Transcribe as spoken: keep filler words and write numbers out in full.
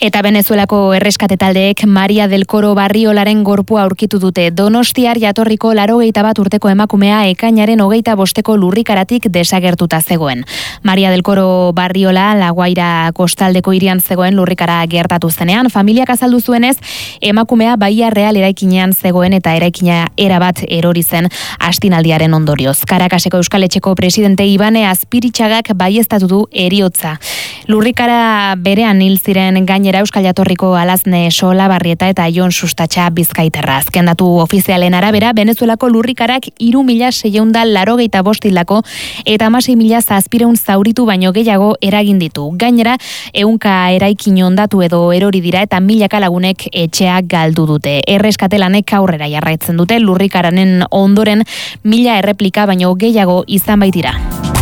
Eta Venezuelako erreskate taldeek Maria del Coro Barriolaren gorpua aurkitu dute. Donostiar jatorriko laurogeita bat urteko emakumea ekainaren hogeita bosteko lurrikaratik desagertuta zegoen. Maria del Coro Barriola La Guaira kostaldeko hirian zegoen lurrikara gertatu zenean. Familiak azaldu zuenez, emakumea Bahia Real eraikinean zegoen eta eraikina erabat erori zen astinaldiaren ondorioz. Karakaseko Euskal Etxeko presidente Ibane Azpiritxagak baieztatu du heriotza. Lurrikara berean hil ziren gainera Euskal Jatorriko Alazne Solabarrieta eta Jon Sustatxa Bizkaitarra. Azken datu ofizialen arabera, Venezuelako lurrikarak hiru mila seiehun eta laurogeita bost hildako eta hamasei mila zazpiehun zauritu baino gehiago eragin ditu. Gainera, ehunka eraikin hondatu edo erori dira eta milaka lagunek etxeak galdu dute. Erreskatelanek aurrera jarraitzen dute, lurrikaranen ondoren mila erreplika baino gehiago izan baitira.